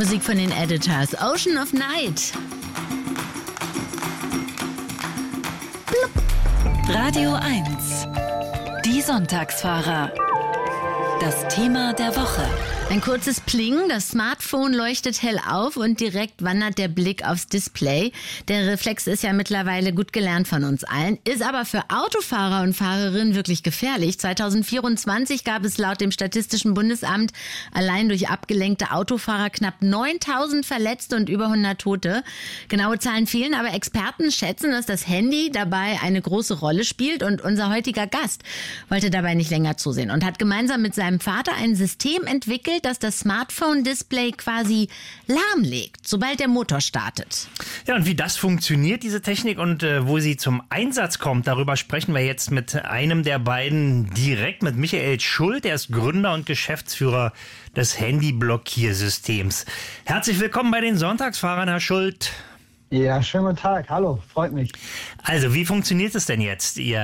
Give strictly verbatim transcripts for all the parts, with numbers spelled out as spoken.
Musik von den Editors. Ocean of Night. Blub. Radio eins. Die Sonntagsfahrer. Das Thema der Woche. Ein kurzes Pling, das Smartphone leuchtet hell auf und direkt wandert der Blick aufs Display. Der Reflex ist ja mittlerweile gut gelernt von uns allen, ist aber für Autofahrer und Fahrerinnen wirklich gefährlich. zwanzig vierundzwanzig gab es laut dem Statistischen Bundesamt allein durch abgelenkte Autofahrer knapp neuntausend Verletzte und über hundert Tote. Genaue Zahlen fehlen, aber Experten schätzen, dass das Handy dabei eine große Rolle spielt, und unser heutiger Gast wollte dabei nicht länger zusehen und hat gemeinsam mit seinem Vater ein System entwickelt, dass das Smartphone-Display quasi lahmlegt, sobald der Motor startet. Ja, und wie das funktioniert, diese Technik, und äh, wo sie zum Einsatz kommt, darüber sprechen wir jetzt mit einem der beiden direkt, mit Michael Schuld. Er ist Gründer und Geschäftsführer des Handy-Blockiersystems. Herzlich willkommen bei den Sonntagsfahrern, Herr Schuld. Ja, schönen guten Tag. Hallo, freut mich. Also, wie funktioniert es denn jetzt, Ihr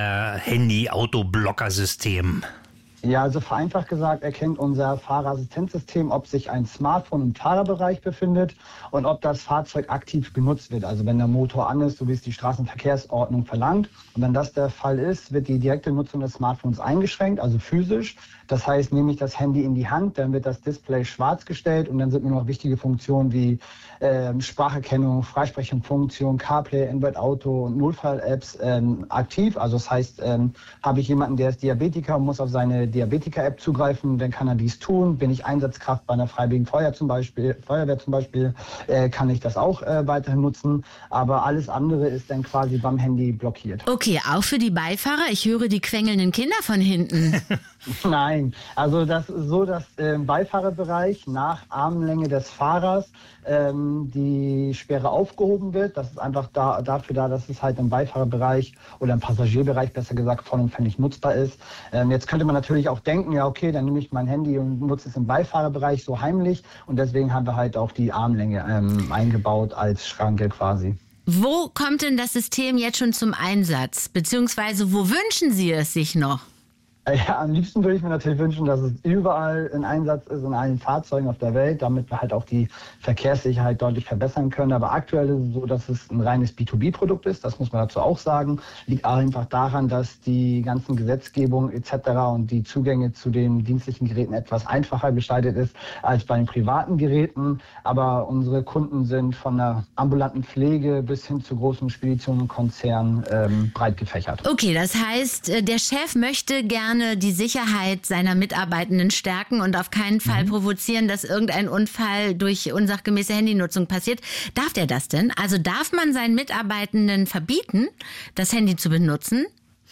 Handy-Auto-Blocker-System? Ja, also vereinfacht gesagt erkennt unser Fahrerassistenzsystem, ob sich ein Smartphone im Fahrerbereich befindet und ob das Fahrzeug aktiv genutzt wird. Also wenn der Motor an ist, so wie es die Straßenverkehrsordnung verlangt. Und wenn das der Fall ist, wird die direkte Nutzung des Smartphones eingeschränkt, also physisch. Das heißt, nehme ich das Handy in die Hand, dann wird das Display schwarz gestellt und dann sind nur noch wichtige Funktionen wie äh, Spracherkennung, Freisprechungsfunktion, CarPlay, Android Auto und Notfall-Apps ähm, aktiv. Also das heißt, ähm, habe ich jemanden, der ist Diabetiker und muss auf seine Diabetiker-App zugreifen, dann kann er dies tun. Bin ich Einsatzkraft bei einer Freiwilligen Feuer zum Beispiel, Feuerwehr zum Beispiel, äh, kann ich das auch äh, weiterhin nutzen. Aber alles andere ist dann quasi beim Handy blockiert. Okay, auch für die Beifahrer? Ich höre die quengelnden Kinder von hinten. Nein, also das ist so, dass äh, im Beifahrerbereich nach Armlänge des Fahrers ähm, die Sperre aufgehoben wird. Das ist einfach da, dafür da, dass es halt im Beifahrerbereich oder im Passagierbereich besser gesagt vollumfänglich nutzbar ist. Ähm, jetzt könnte man natürlich auch denken, ja okay, dann nehme ich mein Handy und nutze es im Beifahrerbereich so heimlich, und deswegen haben wir halt auch die Armlänge ähm, eingebaut als Schranke quasi. Wo kommt denn das System jetzt schon zum Einsatz? Beziehungsweise wo wünschen Sie es sich noch? Ja, am liebsten würde ich mir natürlich wünschen, dass es überall in Einsatz ist, in allen Fahrzeugen auf der Welt, damit wir halt auch die Verkehrssicherheit deutlich verbessern können. Aber aktuell ist es so, dass es ein reines B zwei B-Produkt ist, das muss man dazu auch sagen. Liegt einfach daran, dass die ganzen Gesetzgebungen et cetera und die Zugänge zu den dienstlichen Geräten etwas einfacher gestaltet ist als bei den privaten Geräten. Aber unsere Kunden sind von der ambulanten Pflege bis hin zu großen Speditionen und Konzernen ähm, breit gefächert. Okay, das heißt, der Chef möchte gerne die Sicherheit seiner Mitarbeitenden stärken und auf keinen Fall mhm. provozieren, dass irgendein Unfall durch unsachgemäße Handynutzung passiert. Darf der das denn? Also darf man seinen Mitarbeitenden verbieten, das Handy zu benutzen?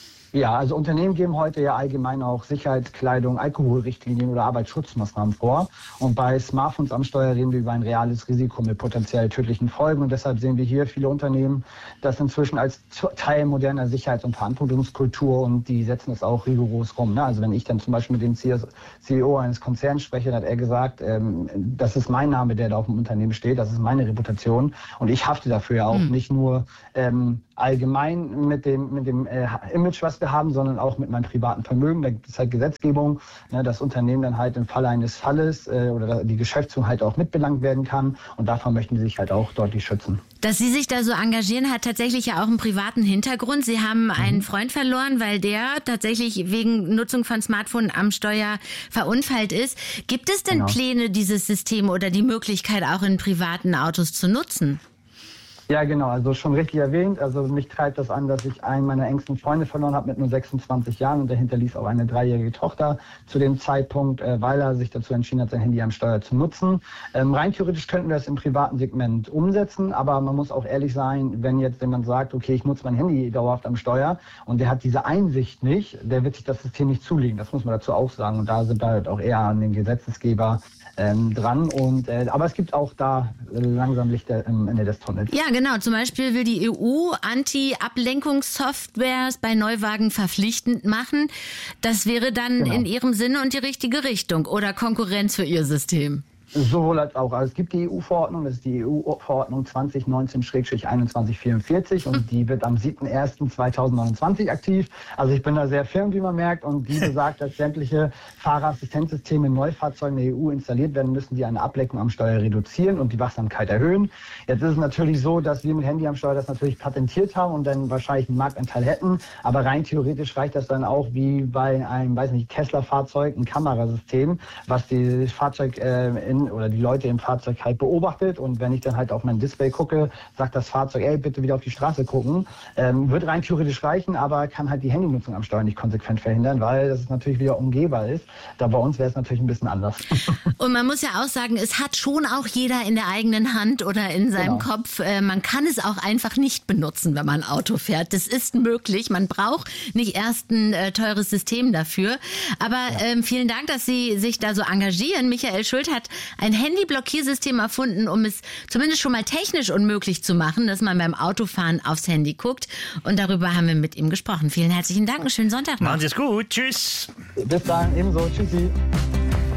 Ja, also Unternehmen geben heute ja allgemein auch Sicherheitskleidung, Alkoholrichtlinien oder Arbeitsschutzmaßnahmen vor. Und bei Smartphones am Steuer reden wir über ein reales Risiko mit potenziell tödlichen Folgen. Und deshalb sehen wir hier viele Unternehmen das inzwischen als Teil moderner Sicherheits- und Verantwortungskultur, und die setzen das auch rigoros rum. Also wenn ich dann zum Beispiel mit dem C E O eines Konzerns spreche, dann hat er gesagt, ähm, das ist mein Name, der da auf dem Unternehmen steht, das ist meine Reputation, und ich hafte dafür ja auch hm. nicht nur ähm, allgemein mit dem, mit dem äh, Image, was wir haben, sondern auch mit meinem privaten Vermögen. Da gibt es halt Gesetzgebung, ne, dass Unternehmen dann halt im Falle eines Falles äh, oder die Geschäftsführung halt auch mitbelangt werden kann, und davon möchten sie sich halt auch deutlich schützen. Dass Sie sich da so engagieren, hat tatsächlich ja auch einen privaten Hintergrund. Sie haben mhm. einen Freund verloren, weil der tatsächlich wegen Nutzung von Smartphone am Steuer verunfallt ist. Gibt es denn genau. Pläne, dieses System oder die Möglichkeit auch in privaten Autos zu nutzen? Ja, genau, also schon richtig erwähnt. Also mich treibt das an, dass ich einen meiner engsten Freunde verloren habe mit nur sechsundzwanzig Jahren, und der hinterließ auch eine dreijährige Tochter zu dem Zeitpunkt, äh, weil er sich dazu entschieden hat, sein Handy am Steuer zu nutzen. Ähm, rein theoretisch könnten wir das im privaten Segment umsetzen, aber man muss auch ehrlich sein, wenn jetzt jemand sagt, okay, ich nutze mein Handy dauerhaft am Steuer und der hat diese Einsicht nicht, der wird sich das System nicht zulegen. Das muss man dazu auch sagen, und da sind wir halt auch eher an den Gesetzesgeber ähm, dran. Und äh, aber es gibt auch da äh, langsam Lichter am Ende des Tunnels. Ja, genau. Zum Beispiel will die E U Anti-Ablenkungssoftwares bei Neuwagen verpflichtend machen. Das wäre dann genau. in ihrem Sinne und die richtige Richtung oder Konkurrenz für ihr System. Sowohl als auch. Also es gibt die E U-Verordnung, das ist die E U-Verordnung zwanzig neunzehn einundzwanzig vierundvierzig und die wird am siebten ersten zweitausendneunundzwanzig aktiv. Also ich bin da sehr firm, wie man merkt, und die besagt, dass sämtliche Fahrerassistenzsysteme in Neufahrzeugen der E U installiert werden müssen, die eine Ablenkung am Steuer reduzieren und die Wachsamkeit erhöhen. Jetzt ist es natürlich so, dass wir mit Handy am Steuer das natürlich patentiert haben und dann wahrscheinlich einen Marktanteil hätten, aber rein theoretisch reicht das dann auch wie bei einem, weiß nicht, Tesla-Fahrzeug, ein Kamerasystem, was die Fahrzeug äh, in oder die Leute im Fahrzeug halt beobachtet, und wenn ich dann halt auf mein Display gucke, sagt das Fahrzeug, ey, bitte wieder auf die Straße gucken, ähm, wird rein theoretisch reichen, aber kann halt die Handynutzung am Steuer nicht konsequent verhindern, weil das natürlich wieder umgehbar ist. Da bei uns wäre es natürlich ein bisschen anders. Und man muss ja auch sagen, es hat schon auch jeder in der eigenen Hand oder in seinem genau. Kopf. Äh, man kann es auch einfach nicht benutzen, wenn man Auto fährt. Das ist möglich. Man braucht nicht erst ein äh, teures System dafür. Aber ja. ähm, vielen Dank, dass Sie sich da so engagieren. Michael Schuld hat ein Handy-Blockiersystem erfunden, um es zumindest schon mal technisch unmöglich zu machen, dass man beim Autofahren aufs Handy guckt. Und darüber haben wir mit ihm gesprochen. Vielen herzlichen Dank. Einen schönen Sonntag noch. Machen Sie es gut. Tschüss. Bis dann. Ebenso. Tschüssi.